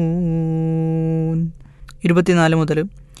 24 മുതൽ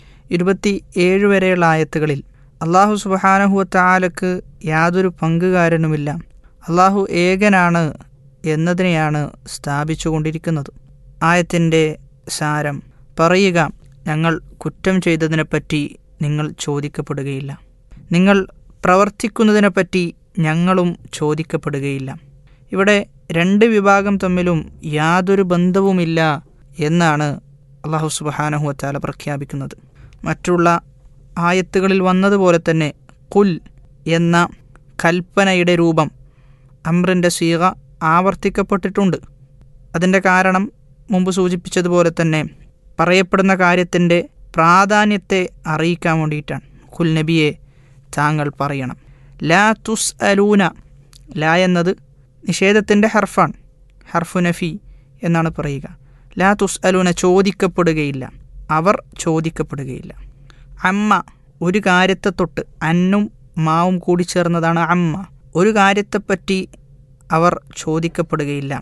27 വരെയുള്ള ആയത്തുകളിൽ അള്ളാഹു സുബ്ഹാനഹു വ തആലക്ക് യാതൊരു പങ്കുകാരനുമില്ല, അള്ളാഹു ഏകനാണ് എന്നതിനെയാണ് സ്ഥാപിച്ചുകൊണ്ടിരിക്കുന്നത്. ആയത്തിൻ്റെ സാരം: പറയുക, ഞങ്ങൾ കുറ്റം ചെയ്തതിനെപ്പറ്റി നിങ്ങൾ ചോദിക്കപ്പെടുകയില്ല, നിങ്ങൾ പ്രവർത്തിക്കുന്നതിനെപ്പറ്റി ഞങ്ങളും ചോദിക്കപ്പെടുകയില്ല. ഇവിടെ രണ്ട് വിഭാഗം തമ്മിലും യാതൊരു ബന്ധവുമില്ല എന്നാണ് അള്ളാഹു സുബ്ഹാനഹു വ തആല പ്രഖ്യാപിക്കുന്നത്. മറ്റുള്ള ആയത്തുകളിൽ വന്നതുപോലെ തന്നെ ഖുൽ എന്ന കൽപ്പനയുടെ രൂപം, അംറിൻ്റെ സീഗ ആവർത്തിക്കപ്പെട്ടിട്ടുണ്ട്. അതിൻ്റെ കാരണം മുമ്പ് സൂചിപ്പിച്ചതുപോലെ തന്നെ പറയപ്പെടുന്ന കാര്യത്തിൻ്റെ പ്രാധാന്യത്തെ അറിയിക്കാൻ വേണ്ടിയിട്ടാണ്. ഖുൽ നബിയെ, താങ്കൾ പറയണം. ലാ തുസ് അലൂന, ലാ എന്നത് നിഷേധത്തിൻ്റെ ഹർഫാണ്, ഹർഫു നഫി എന്നാണ് പറയുക. ലാ തുസ് അലൂന, ചോദിക്കപ്പെടുകയില്ല, അവർ ചോദിക്കപ്പെടുകയില്ല. അമ്മ, ഒരു കാര്യത്തെ തൊട്ട്, അന്നും മാവും കൂടി ചേർന്നതാണ് അമ്മ, ഒരു കാര്യത്തെപ്പറ്റി അവർ ചോദിക്കപ്പെടുകയില്ല.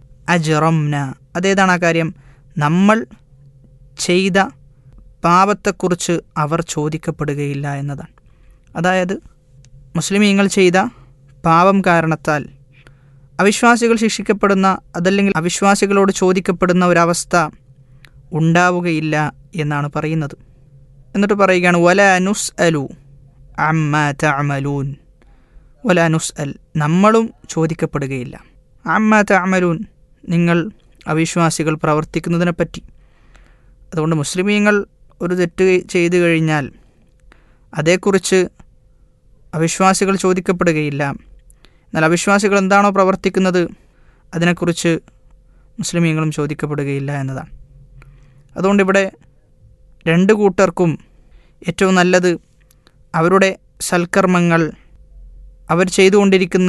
അജ്റംന, അതേതാണ് ആ കാര്യം? നമ്മൾ ചെയ്ത പാപത്തെക്കുറിച്ച് അവർ ചോദിക്കപ്പെടുകയില്ല എന്നതാണ്. അതായത് മുസ്ലിമീങ്ങൾ ചെയ്ത പാപം കാരണത്താൽ അവിശ്വാസികൾ ശിക്ഷിക്കപ്പെടുന്ന, അതല്ലെങ്കിൽ അവിശ്വാസികളോട് ചോദിക്കപ്പെടുന്ന ഒരവസ്ഥ ഉണ്ടാവുകയില്ല എന്നാണ് പറയുന്നത്. എന്നിട്ട് പറയുകയാണ് വലാ നുസ്അലു അമ്മാ തഅമലൂൻ, വലാ നുസ്അൽ, നമ്മളും ചോദിക്കപ്പെടുകയില്ല. അമ്മാ തഅമലൂൻ, നിങ്ങൾ അവിശ്വാസികൾ പ്രവർത്തിക്കുന്നതിനെപ്പറ്റി. അതുകൊണ്ട് മുസ്ലിമീങ്ങൾ ഒരു തെറ്റ് ചെയ്തു കഴിഞ്ഞാൽ അതേക്കുറിച്ച് അവിശ്വാസികൾ ചോദിക്കപ്പെടുകയില്ല. എന്നാൽ അവിശ്വാസികൾ എന്താണോ പ്രവർത്തിക്കുന്നത് അതിനെക്കുറിച്ച് മുസ്ലിമീങ്ങളും ചോദിക്കപ്പെടുകയില്ല എന്നതാണ്. അതുകൊണ്ട് ഇവിടെ രണ്ട് കൂട്ടർക്കും ഏറ്റവും നല്ലത് അവരുടെ സൽക്കർമ്മങ്ങൾ, അവർ ചെയ്തുകൊണ്ടിരിക്കുന്ന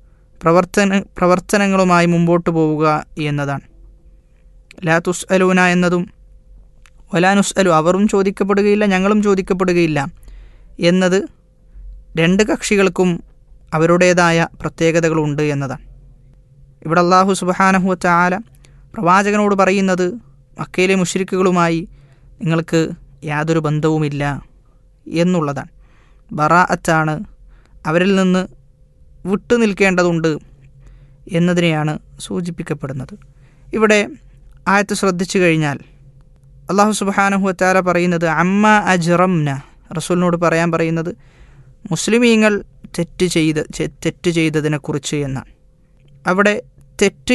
പ്രവർത്തനങ്ങളുമായി മുമ്പോട്ട് പോവുക എന്നതാണ്. ലാ തുസ് അലൂന എന്നതും വലാ നുസ് അലു, അവരും ചോദിക്കപ്പെടുകയില്ല ഞങ്ങളും ചോദിക്കപ്പെടുകയില്ല എന്നത് രണ്ട് കക്ഷികൾക്കും അവരുടേതായ പ്രത്യേകതകളുണ്ട് എന്നതാണ്. ഇവിടെ അല്ലാഹു സുബ്ഹാനഹു വ തആല പ്രവാചകനോട് പറയുന്നത് മക്കയിലെ മുശ്രിക്കുകളുമായി നിങ്ങൾക്ക് യാതൊരു ബന്ധവുമില്ല എന്നുള്ളതാണ്. ബറാഅത്താണ്, അവരിൽ നിന്ന് വിട്ടു നിൽക്കേണ്ടതുണ്ട് എന്നതിനെയാണ് സൂചിപ്പിക്കപ്പെടുന്നത്. ഇവിടെ ആയത്ത് ശ്രദ്ധിച്ചു കഴിഞ്ഞാൽ അല്ലാഹു സുബ്ഹാനഹു വ തആല പറയുന്നത് അമ്മ അജ്റംന, റസൂലിനോട് പറയാൻ പറയുന്നത് മുസ്ലിമീങ്ങൾ തെറ്റ് ചെയ്തതിനെക്കുറിച്ച് എന്നാണ്. അവിടെ തെറ്റ്